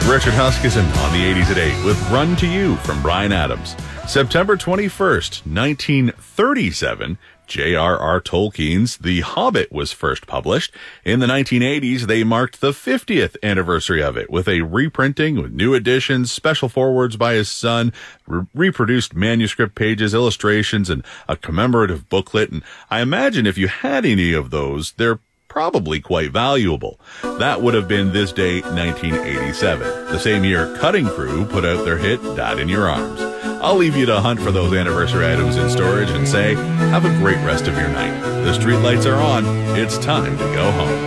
Richard Huskisson on the 80s at 8 with Run to You from Bryan Adams. September 21st, 1937, J.R.R. Tolkien's The Hobbit was first published. In the 1980s, they marked the 50th anniversary of it with a reprinting with new editions, special forewords by his son, reproduced manuscript pages, illustrations, and a commemorative booklet. And I imagine if you had any of those, they're probably quite valuable. That would have been this day, 1987. The same year, Cutting Crew put out their hit, Died in Your Arms. I'll leave you to hunt for those anniversary items in storage and say, have a great rest of your night. The streetlights are on. It's time to go home.